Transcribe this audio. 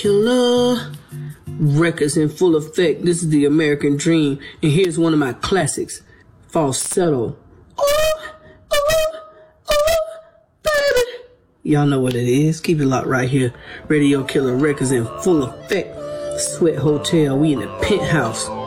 Killer records in full effect. This is the American Dream, and here's one of my classics, Falsetto. Baby. Y'all know what it is. Keep it locked right here. Radio Killer Records in full effect. Sweat Hotel, we in the penthouse.